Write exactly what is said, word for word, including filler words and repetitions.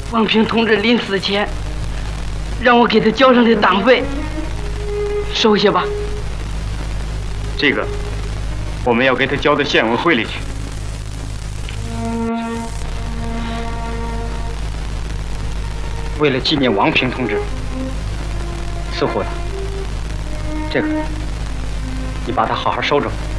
王平同志临死前让我给他交上的党费，收下吧。 这个我们要给他交到县委会里去。为了纪念王平同志，似乎的，这个你把它好好收着。